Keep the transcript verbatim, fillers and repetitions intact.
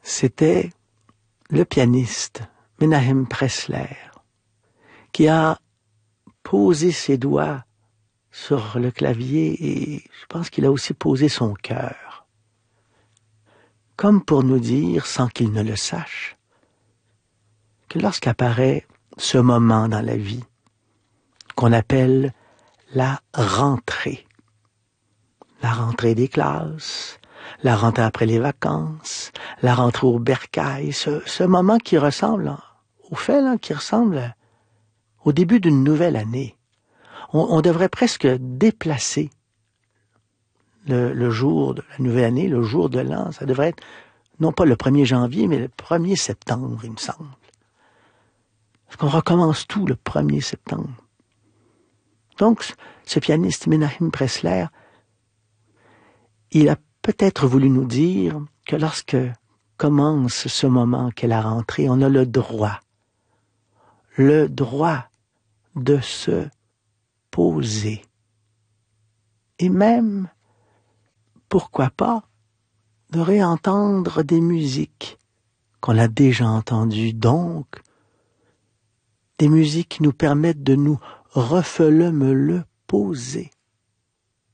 C'était le pianiste Menahem Pressler qui a posé ses doigts sur le clavier et je pense qu'il a aussi posé son cœur. Comme pour nous dire, sans qu'il ne le sache, que lorsqu'apparaît ce moment dans la vie qu'on appelle la rentrée, la rentrée des classes, la rentrée après les vacances, la rentrée au bercail, ce, ce moment qui ressemble, au fait, là, qui ressemble au début d'une nouvelle année. On, on devrait presque déplacer le, le jour de la nouvelle année, le jour de l'an. Ça devrait être, non pas le premier janvier, mais le premier septembre, il me semble. Parce qu'on recommence tout le premier septembre. Donc, ce pianiste Menahem Pressler, il a peut-être voulu nous dire que lorsque commence ce moment qu'est la rentrée, on a le droit, le droit de se poser. Et même, pourquoi pas, de réentendre des musiques qu'on a déjà entendues. Donc, des musiques qui nous permettent de nous refelemer le poser.